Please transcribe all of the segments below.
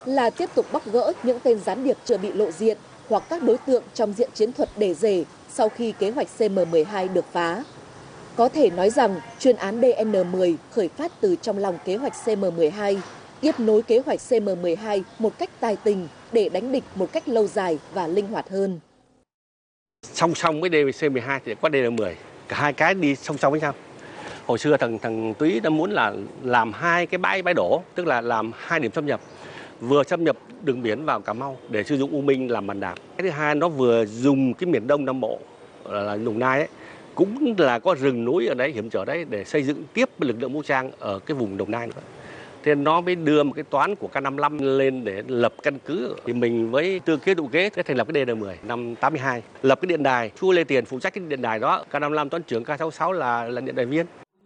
là tiếp tục bóc gỡ những tên gián điệp chưa bị lộ diện hoặc các đối tượng trong diện chiến thuật để rể sau khi kế hoạch CM12 được phá. Có thể nói rằng chuyên án DN10 khởi phát từ trong lòng kế hoạch CM12, tiếp nối kế hoạch CM12 một cách tài tình để đánh địch một cách lâu dài và linh hoạt hơn. Song song với C12 thì có DN10, cả hai cái đi song song với nhau. Hồi xưa thằng Túy đã muốn là làm hai cái bãi đổ, tức là làm hai điểm xâm nhập, vừa xâm nhập đường biển vào Cà Mau để sử dụng U Minh làm bàn đạp. Cái thứ hai nó vừa dùng cái miền Đông Nam Bộ là Đồng Nai ấy, cũng là có rừng núi ở đấy hiểm trở đấy để xây dựng tiếp lực lượng vũ trang ở cái vùng Đồng Nai nữa. Thế nó mới đưa một cái toán của K55 lên để lập căn cứ. Thì mình với Tư Kế Tụ Kế thành lập cái DN10 năm 82, lập cái điện đài, Chu Lê Tiền phụ trách cái điện đài đó, K55 toán trưởng, K66 là điện đài viên.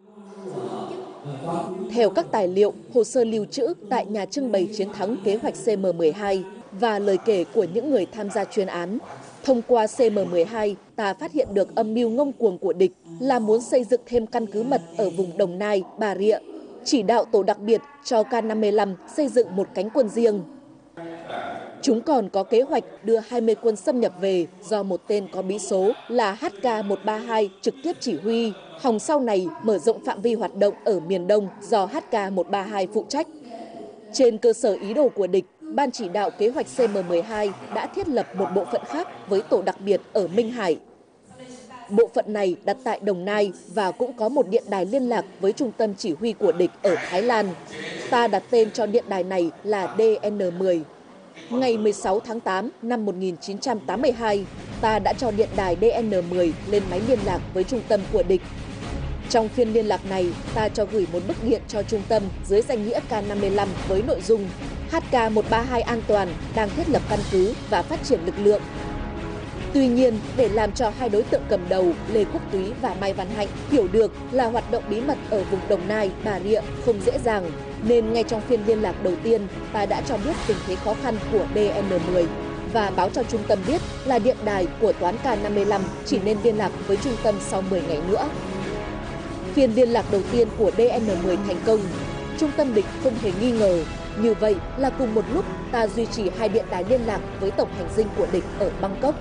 Theo các tài liệu, hồ sơ lưu trữ tại nhà trưng bày chiến thắng kế hoạch CM12 và lời kể của những người tham gia chuyên án, thông qua CM12, ta phát hiện được âm mưu ngông cuồng của địch là muốn xây dựng thêm căn cứ mật ở vùng Đồng Nai, Bà Rịa, chỉ đạo tổ đặc biệt cho K55 xây dựng một cánh quân riêng. Chúng còn có kế hoạch đưa 20 quân xâm nhập về do một tên có bí số là HK132 trực tiếp chỉ huy, hòng sau này mở rộng phạm vi hoạt động ở miền Đông do HK132 phụ trách. Trên cơ sở ý đồ của địch, Ban chỉ đạo kế hoạch CM12 đã thiết lập một bộ phận khác với tổ đặc biệt ở Minh Hải. Bộ phận này đặt tại Đồng Nai và cũng có một điện đài liên lạc với trung tâm chỉ huy của địch ở Thái Lan. Ta đặt tên cho điện đài này là DN10. Ngày 16 tháng 8 năm 1982, ta đã cho điện đài DN10 lên máy liên lạc với trung tâm của địch. Trong phiên liên lạc này, ta cho gửi một bức điện cho trung tâm dưới danh nghĩa K55 với nội dung HK132 an toàn, đang thiết lập căn cứ và phát triển lực lượng. Tuy nhiên, để làm cho hai đối tượng cầm đầu Lê Quốc Túy và Mai Văn Hạnh hiểu được là hoạt động bí mật ở vùng Đồng Nai, Bà Rịa không dễ dàng, nên ngay trong phiên liên lạc đầu tiên, ta đã cho biết tình thế khó khăn của DN10 và báo cho trung tâm biết là điện đài của toán K55 chỉ nên liên lạc với trung tâm sau 10 ngày nữa. Phiên liên lạc đầu tiên của DN10 thành công, trung tâm địch không hề nghi ngờ. Như vậy là cùng một lúc ta duy trì hai điện đài liên lạc với tổng hành dinh của địch ở Bangkok.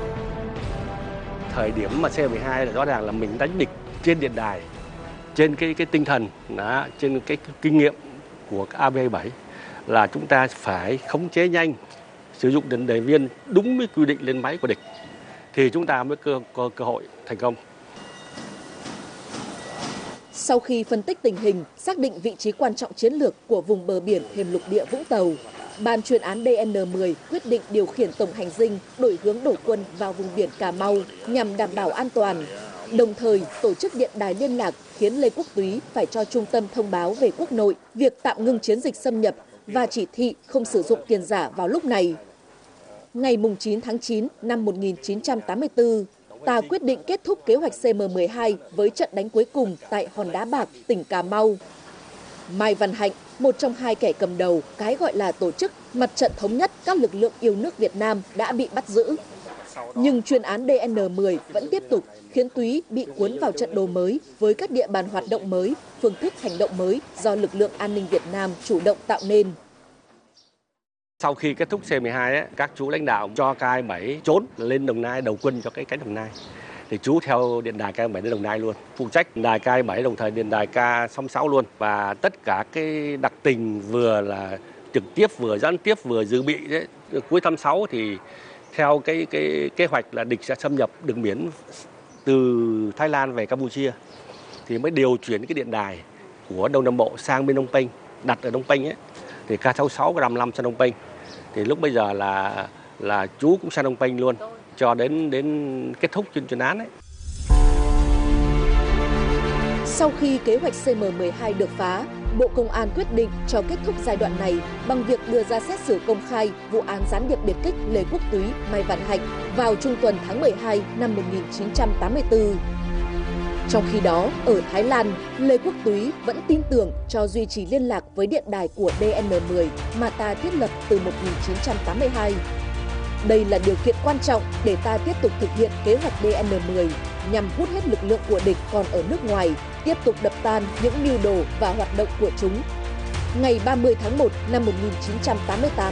Thời điểm mà C12 là rõ ràng là mình đánh địch trên điện đài, trên cái tinh thần, đó, trên cái kinh nghiệm của AB7 là chúng ta phải khống chế nhanh, sử dụng điện đài viên đúng với quy định lên máy của địch thì chúng ta mới có cơ hội thành công. Sau khi phân tích tình hình, xác định vị trí quan trọng chiến lược của vùng bờ biển thềm lục địa Vũng Tàu, Ban chuyên án DN10 quyết định điều khiển tổng hành dinh đổi hướng đổ quân vào vùng biển Cà Mau nhằm đảm bảo an toàn. Đồng thời, tổ chức điện đài liên lạc khiến Lê Quốc Túy phải cho trung tâm thông báo về quốc nội việc tạm ngưng chiến dịch xâm nhập và chỉ thị không sử dụng tiền giả vào lúc này. Ngày 9 tháng 9 năm 1984, ta quyết định kết thúc kế hoạch CM12 với trận đánh cuối cùng tại Hòn Đá Bạc, tỉnh Cà Mau. Mai Văn Hạnh, một trong hai kẻ cầm đầu cái gọi là tổ chức Mặt trận Thống nhất các lực lượng yêu nước Việt Nam đã bị bắt giữ. Nhưng chuyên án DN10 vẫn tiếp tục khiến Túy bị cuốn vào trận đồ mới với các địa bàn hoạt động mới, phương thức hành động mới do lực lượng an ninh Việt Nam chủ động tạo nên. Sau khi kết thúc C12, các chú lãnh đạo cho K7 trốn lên Đồng Nai đầu quân cho cái cánh Đồng Nai. Thì chú theo điện đài K7 đến Đồng Nai luôn, phụ trách đài K7 đồng thời điện đài K66 luôn. Và tất cả cái đặc tình vừa là trực tiếp, vừa gián tiếp, vừa dự bị đấy. Cuối tháng 6 thì theo cái kế hoạch là địch sẽ xâm nhập đường biển từ Thái Lan về Campuchia thì mới điều chuyển cái điện đài của Đông Nam Bộ sang bên Phnom Penh, đặt ở Phnom Penh ấy. Thì K66 K55 sang Phnom Penh. Thì lúc bây giờ là chú cũng sang Phnom Penh luôn cho đến kết thúc chuyên án ấy. Sau khi kế hoạch CM12 được phá, Bộ Công an quyết định cho kết thúc giai đoạn này bằng việc đưa ra xét xử công khai vụ án gián điệp biệt kích Lê Quốc Túy, Mai Văn Hạnh vào trung tuần tháng 12 năm 1984. Trong khi đó, ở Thái Lan, Lê Quốc Túy vẫn tin tưởng cho duy trì liên lạc với điện đài của DN10 mà ta thiết lập từ 1982. Đây là điều kiện quan trọng để ta tiếp tục thực hiện kế hoạch DN10 nhằm hút hết lực lượng của địch còn ở nước ngoài, tiếp tục đập tan những mưu đồ và hoạt động của chúng. Ngày 30 tháng 1 năm 1988,